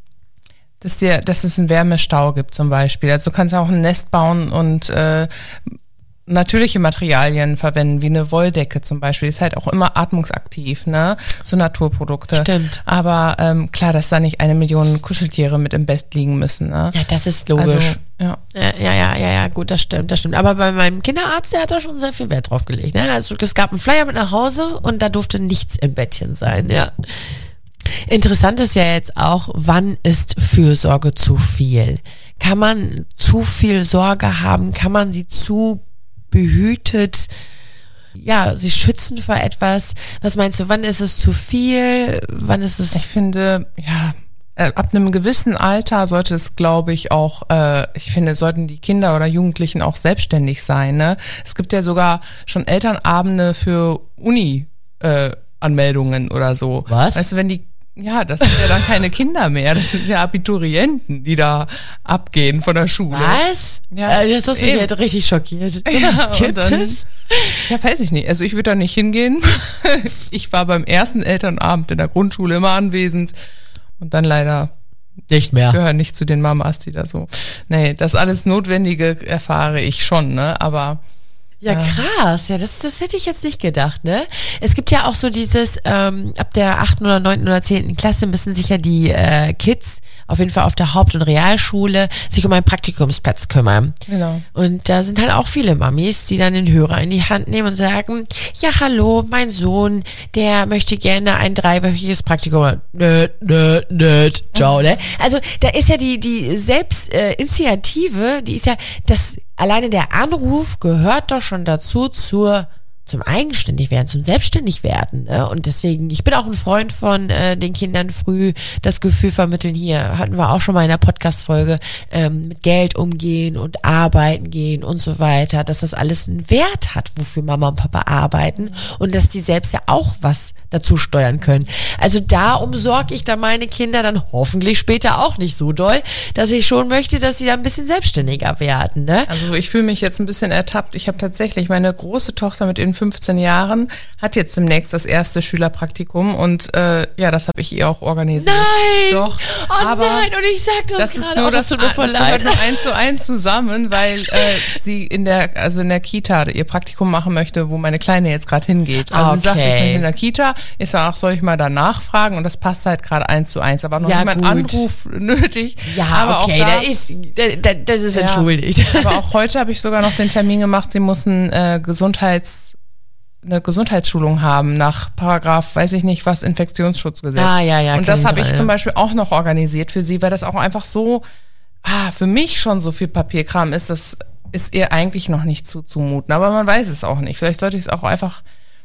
dass dir, dass es einen Wärmestau gibt zum Beispiel. Also du kannst ja auch ein Nest bauen und äh, natürliche Materialien verwenden, wie eine Wolldecke zum Beispiel. Ist halt auch immer atmungsaktiv, ne? So Naturprodukte. Stimmt. Aber ähm, klar, dass da nicht eine Million Kuscheltiere mit im Bett liegen müssen, ne? Ja, das ist logisch. Also, ja. Ja, ja, ja, ja, gut, das stimmt, das stimmt. Aber bei meinem Kinderarzt, der hat da schon sehr viel Wert drauf gelegt, ne? Also es gab einen Flyer mit nach Hause und da durfte nichts im Bettchen sein, ja. Interessant ist ja jetzt auch, wann ist Fürsorge zu viel? Kann man zu viel Sorge haben? Kann man sie zu behütet, ja, sie schützen vor etwas? Was meinst du, wann ist es zu viel? Wann ist es? Ich finde, ja, ab einem gewissen Alter sollte es, glaube ich, auch, äh, ich finde, sollten die Kinder oder Jugendlichen auch selbstständig sein, ne? Es gibt ja sogar schon Elternabende für Uni-Anmeldungen äh, oder so. Was? Weißt du, wenn die Ja, das sind ja dann keine Kinder mehr, das sind ja Abiturienten, die da abgehen von der Schule. Was? Ja, äh, das hast mich jetzt richtig schockiert. Ja, was gibt dann, es? Ja, weiß ich nicht. Also ich würde da nicht hingehen. Ich war beim ersten Elternabend in der Grundschule immer anwesend und dann leider Nicht mehr. Ich gehöre nicht zu den Mamas, die da so. Nee, das alles Notwendige erfahre ich schon, ne? Aber. Ja, krass. Ja, das, das hätte ich jetzt nicht gedacht, ne? Es gibt ja auch so dieses, ähm, ab der achten oder neunten oder zehnten Klasse müssen sich ja die äh, Kids auf jeden Fall auf der Haupt- und Realschule sich um einen Praktikumsplatz kümmern. Genau. Und da sind halt auch viele Mamis, die dann den Hörer in die Hand nehmen und sagen, ja, hallo, mein Sohn, der möchte gerne ein dreiwöchiges Praktikum. Nö, nö, nö, ciao, ne? Also da ist ja die, die Selbstinitiative, äh, die ist ja, das alleine der Anruf gehört doch schon dazu zur zum Eigenständigwerden, zum Selbstständigwerden. Ne? Und deswegen, ich bin auch ein Freund von äh, den Kindern früh das Gefühl vermitteln, hier hatten wir auch schon mal in der Podcast-Folge, ähm, mit Geld umgehen und arbeiten gehen und so weiter, dass das alles einen Wert hat, wofür Mama und Papa arbeiten und dass die selbst ja auch was dazu steuern können. Also da umsorge ich dann meine Kinder dann hoffentlich später auch nicht so doll, dass ich schon möchte, dass sie da ein bisschen selbstständiger werden. Ne? Also ich fühle mich jetzt ein bisschen ertappt. Ich habe tatsächlich meine große Tochter mit ihren fünfzehn Jahren hat jetzt demnächst das erste Schülerpraktikum und äh, ja, das habe ich ihr auch organisiert. Nein! Doch. Oh aber nein, und ich sag das, das gerade, ist nur oh, das das, tut mir voll das leid. gehört nur eins zu eins zusammen, weil äh, sie in der also in der Kita ihr Praktikum machen möchte, wo meine Kleine jetzt gerade hingeht. Also Okay. sie sagt, ich bin in der Kita. Ich sage, ach, soll ich mal danach fragen? Und das passt halt gerade eins zu eins. Aber noch Ja, niemand gut. Anruf nötig. Ja, aber okay, auch da, das ist, das, das ist Ja. entschuldigt. Aber auch heute habe ich sogar noch den Termin gemacht, sie mussten äh, Gesundheits eine Gesundheitsschulung haben nach Paragraph, weiß ich nicht was, Infektionsschutzgesetz. Ah, ja, ja, Und kenn das ich habe ich dran, zum ja. Beispiel auch noch organisiert für sie, weil das auch einfach so, ah, für mich schon so viel Papierkram ist, das ist ihr eigentlich noch nicht zuzumuten. Aber man weiß es auch nicht. Vielleicht sollte ich es auch einfach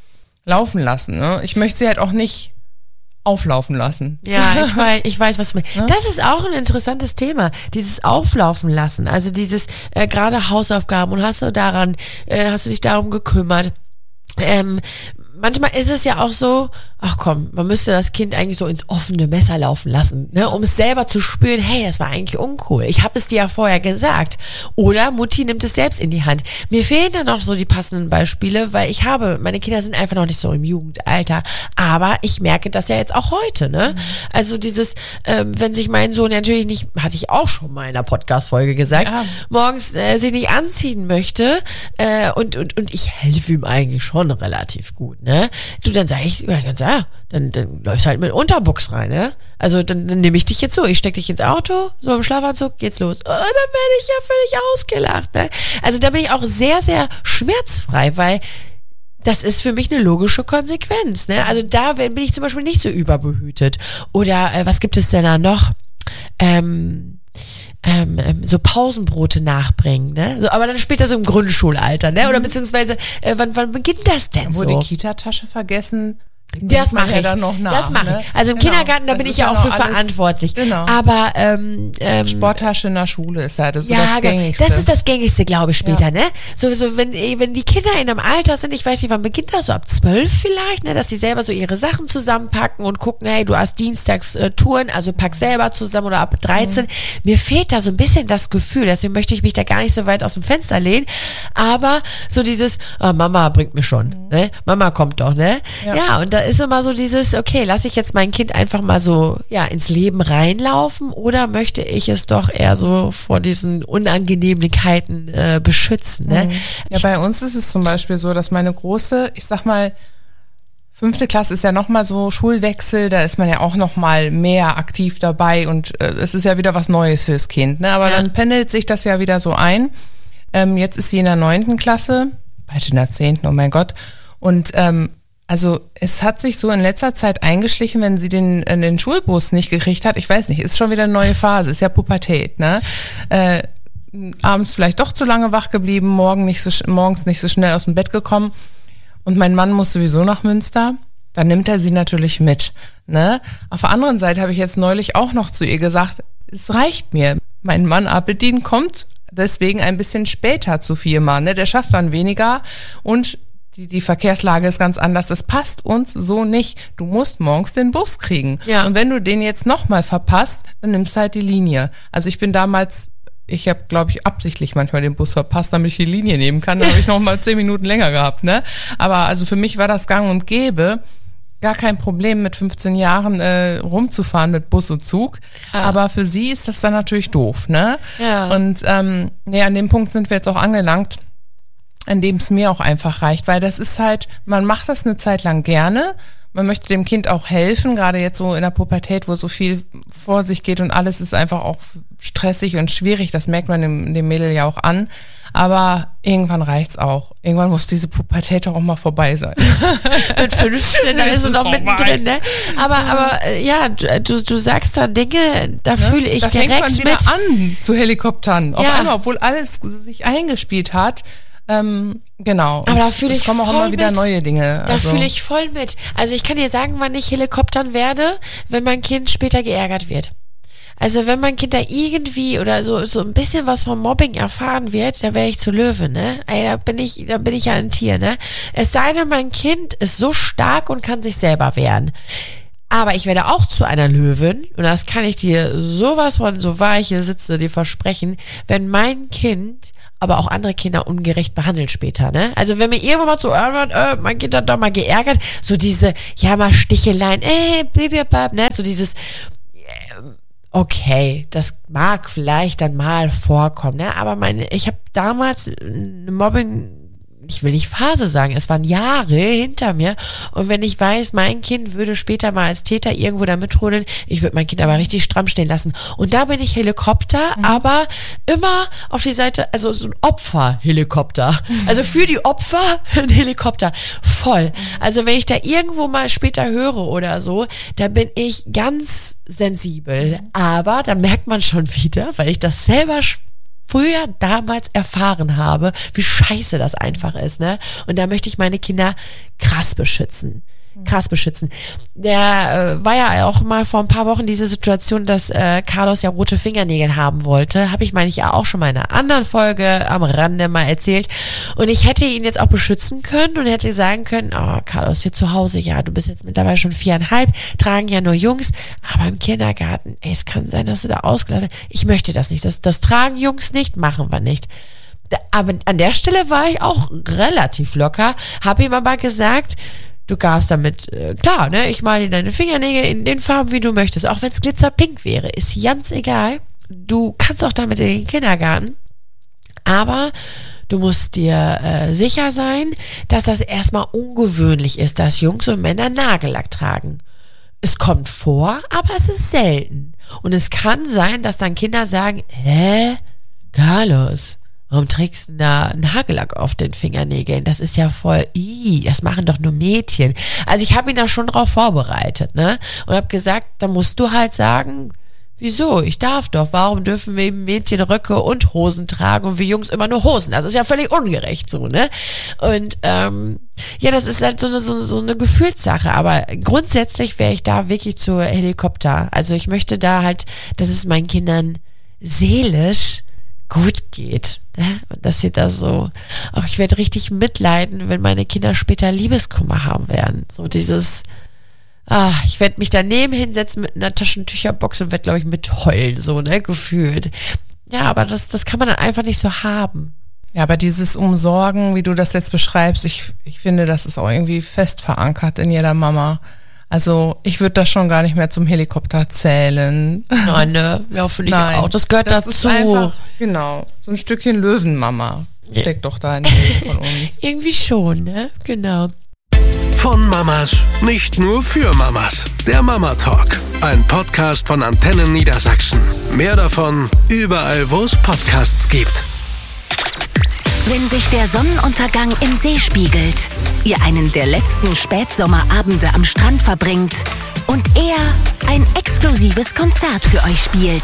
laufen lassen. Ne? Ich möchte sie halt auch nicht auflaufen lassen. Ja, ich weiß, ich weiß, was du meinst. Ja? Das ist auch ein interessantes Thema, dieses Auflaufen lassen. Also dieses äh, gerade Hausaufgaben und hast du daran, äh, hast du dich darum gekümmert. Ähm, manchmal ist es ja auch so, ach komm, man müsste das Kind eigentlich so ins offene Messer laufen lassen, ne, um es selber zu spüren, hey, das war eigentlich uncool. Ich habe es dir ja vorher gesagt. Oder Mutti nimmt es selbst in die Hand. Mir fehlen dann noch so die passenden Beispiele, weil ich habe, meine Kinder sind einfach noch nicht so im Jugendalter, aber ich merke das ja jetzt auch heute, ne? Mhm. Also dieses, ähm, wenn sich mein Sohn natürlich nicht, hatte ich auch schon mal in einer Podcast-Folge gesagt, Ja. morgens äh, sich nicht anziehen möchte äh, und, und, und ich helfe ihm eigentlich schon relativ gut, ne? Du, dann sage ich, ja, ganz ja, dann, dann läufst halt mit Unterbuchs rein, ne? Also dann, dann nehme ich dich jetzt so, ich steck dich ins Auto, so im Schlafanzug, geht's los. Oh, dann werde ich ja völlig ausgelacht, ne? Also da bin ich auch sehr, sehr schmerzfrei, weil das ist für mich eine logische Konsequenz, ne? Also da bin ich zum Beispiel nicht so überbehütet. Oder äh, was gibt es denn da noch? Ähm... Ähm, ähm, so Pausenbrote nachbringen, ne? So, aber dann später so im Grundschulalter, ne? Oder beziehungsweise, äh, wann, wann beginnt das denn Wo so? die Kita-Tasche vergessen. Das mache ja ich. dann noch nach, das mache ne? ich. Also im Genau. Kindergarten, da Das bin ist ich ja ja auch für noch alles- verantwortlich. Genau. Aber ähm, ähm, Sporttasche in der Schule ist halt so ja, das genau. Gängigste. Das ist das Gängigste, glaube ich, später, Ja. ne? So, so wenn, wenn die Kinder in einem Alter sind, ich weiß nicht, wann beginnt das, so ab zwölf vielleicht, ne? Dass sie selber so ihre Sachen zusammenpacken und gucken, hey, du hast dienstags äh, Touren, also pack selber zusammen oder ab dreizehn. Mhm. Mir fehlt da so ein bisschen das Gefühl, deswegen möchte ich mich da gar nicht so weit aus dem Fenster lehnen, aber so dieses, oh, Mama bringt mich schon, mhm. ne? Mama kommt doch, ne? Ja. ja, und da ist immer so dieses, okay, lasse ich jetzt mein Kind einfach mal so, ja, ins Leben reinlaufen oder möchte ich es doch eher so vor diesen Unangenehmlichkeiten äh, beschützen, ne? Mhm. Ja, bei uns ist es zum Beispiel so, dass meine Große, ich sag mal, fünfte Klasse ist ja nochmal so Schulwechsel, da ist man ja auch nochmal mehr aktiv dabei und äh, es ist ja wieder was Neues fürs Kind, ne? Aber Ja. dann pendelt sich das ja wieder so ein. Ähm, jetzt ist sie in der neunten Klasse, bald in der zehnten, oh mein Gott. Und ähm, also es hat sich so in letzter Zeit eingeschlichen, wenn sie den, äh, den Schulbus nicht gekriegt hat, ich weiß nicht, ist schon wieder eine neue Phase, ist ja Pubertät, ne? Äh, abends vielleicht doch zu lange wach geblieben, morgen nicht so, morgens nicht so schnell aus dem Bett gekommen und mein Mann muss sowieso nach Münster, dann nimmt er sie natürlich mit, ne? Auf der anderen Seite habe ich jetzt neulich auch noch zu ihr gesagt, es reicht mir, mein Mann Abedin kommt deswegen ein bisschen später zu Firma, ne? Der schafft dann weniger und Die, die Verkehrslage ist ganz anders. Das passt uns so nicht. Du musst morgens den Bus kriegen. Ja. Und wenn du den jetzt nochmal verpasst, dann nimmst du halt die Linie. Also ich bin damals, ich habe, glaube ich, absichtlich manchmal den Bus verpasst, damit ich die Linie nehmen kann. Dann habe ich nochmal zehn Minuten länger gehabt, ne? Aber also für mich war das gang und gäbe. gar kein Problem, mit fünfzehn Jahren äh, rumzufahren mit Bus und Zug. Ja. Aber für sie ist das dann natürlich doof, ne? Ja. Und ähm, nee, an dem Punkt sind wir jetzt auch angelangt, an dem es mir auch einfach reicht, weil das ist halt, man macht das eine Zeit lang gerne. Man möchte dem Kind auch helfen, gerade jetzt so in der Pubertät, wo so viel vor sich geht und alles ist einfach auch stressig und schwierig. Das merkt man dem, dem Mädel ja auch an. Aber irgendwann reicht's auch. Irgendwann muss diese Pubertät auch mal vorbei sein. Mit fünfzehn, da ist sie noch mittendrin, ne? Aber, aber ja, du, du sagst da Dinge, da ne? fühle ich da direkt fängt man wieder mit. an zu Helikoptern. Auf ja. einmal, obwohl alles sich eingespielt hat. Ähm, genau. Aber da fühle ich es kommen auch immer wieder mit. neue Dinge. Da also. fühle ich voll mit. Also ich kann dir sagen, wann ich Helikoptern werde, wenn mein Kind später geärgert wird. Also wenn mein Kind da irgendwie oder so so ein bisschen was vom Mobbing erfahren wird, dann wäre ich zu Löwe, ne? Ey, da bin ich, da bin ich ja ein Tier, ne? Es sei denn, mein Kind ist so stark und kann sich selber wehren. Aber ich werde auch zu einer Löwin, und das kann ich dir sowas von, so wahr ich hier sitze, dir versprechen, wenn mein Kind aber auch andere Kinder ungerecht behandelt später, ne? Also wenn mir irgendwann mal so, äh, mein Kind hat doch mal geärgert, so diese, ja mal Sticheleien, äh, Baby, ne? So dieses, okay, das mag vielleicht dann mal vorkommen, ne? Aber meine, ich habe damals eine Mobbing, ich will nicht Phase sagen, es waren Jahre hinter mir, und wenn ich weiß, mein Kind würde später mal als Täter irgendwo da mitrudeln, ich würde mein Kind aber richtig stramm stehen lassen. Und da bin ich Helikopter, mhm. aber immer auf die Seite, also so ein Opfer-Helikopter. Also für die Opfer ein Helikopter. Voll. Also wenn ich da irgendwo mal später höre oder so, da bin ich ganz sensibel. Aber da merkt man schon wieder, weil ich das selber früher damals erfahren habe, wie scheiße das einfach ist, ne? Und da möchte ich meine Kinder krass beschützen. Krass beschützen. Der äh, war ja auch mal vor ein paar Wochen diese Situation, dass äh, Carlos ja rote Fingernägel haben wollte. Habe ich, meine ich, ja auch schon mal in einer anderen Folge am Rande mal erzählt. Und ich hätte ihn jetzt auch beschützen können und hätte sagen können, oh, Carlos, hier zu Hause, ja, du bist jetzt mittlerweile schon viereinhalb, tragen ja nur Jungs, aber im Kindergarten, ey, es kann sein, dass du da ausgeladen wirst. Ich möchte das nicht. Das, das tragen Jungs nicht, machen wir nicht. Aber an der Stelle war ich auch relativ locker, habe ihm aber gesagt, du darfst damit, äh, klar, ne, ich male dir deine Fingernägel in den Farben, wie du möchtest. Auch wenn es glitzerpink wäre, ist ganz egal. Du kannst auch damit in den Kindergarten. Aber du musst dir äh, sicher sein, dass das erstmal ungewöhnlich ist, dass Jungs und Männer Nagellack tragen. Es kommt vor, aber es ist selten. Und es kann sein, dass dann Kinder sagen, hä, Carlos, warum trägst du da einen Hagellack auf den Fingernägeln? Das ist ja voll, ii, das machen doch nur Mädchen. Also ich habe ihn da schon drauf vorbereitet, ne? Und habe gesagt, da musst du halt sagen, wieso? Ich darf doch. Warum dürfen wir eben Mädchen Röcke und Hosen tragen und wir Jungs immer nur Hosen? Das ist ja völlig ungerecht so, ne? Und ähm, ja, das ist halt so eine, so, so eine Gefühlssache. Aber grundsätzlich wäre ich da wirklich zu Helikopter. Also ich möchte da halt, dass es meinen Kindern seelisch gut geht, ne? Und dass sie da so, auch ich werde richtig mitleiden, wenn meine Kinder später Liebeskummer haben werden. So dieses, ah, ich werde mich daneben hinsetzen mit einer Taschentücherbox und werde, glaube ich, mit heulen, so, ne, gefühlt. Ja, aber das, das kann man dann einfach nicht so haben. Ja, aber dieses Umsorgen, wie du das jetzt beschreibst, ich, ich finde, das ist auch irgendwie fest verankert in jeder Mama. Also ich würde das schon gar nicht mehr zum Helikopter zählen. Nein, ne? Ja, finde ich auch. Das gehört das dazu. Ist einfach, genau, so ein Stückchen Löwenmama steckt doch da in der Nähe von uns. Irgendwie schon, ne? Genau. Von Mamas, nicht nur für Mamas. Der Mama Talk, ein Podcast von Antennen Niedersachsen. Mehr davon überall, wo es Podcasts gibt. Wenn sich der Sonnenuntergang im See spiegelt, ihr einen der letzten Spätsommerabende am Strand verbringt und er ein exklusives Konzert für euch spielt.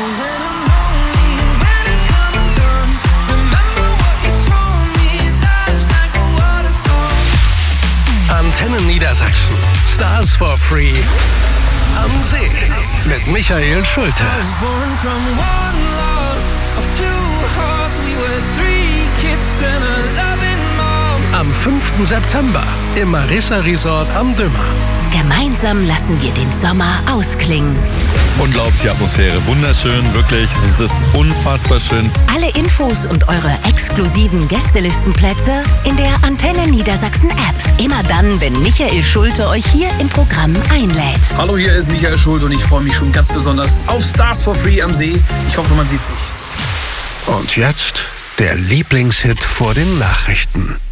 Antennen Niedersachsen. Stars for Free. Am See. Mit Michael Schulte. Am fünften September im Marissa Resort am Dümmer. Gemeinsam lassen wir den Sommer ausklingen. Unglaubliche Atmosphäre, wunderschön, wirklich, es ist unfassbar schön. Alle Infos und eure exklusiven Gästelistenplätze in der Antenne Niedersachsen App. Immer dann, wenn Michael Schulte euch hier im Programm einlädt. Hallo, hier ist Michael Schulte und ich freue mich schon ganz besonders auf Stars for Free am See. Ich hoffe, man sieht sich. Und jetzt der Lieblingshit vor den Nachrichten.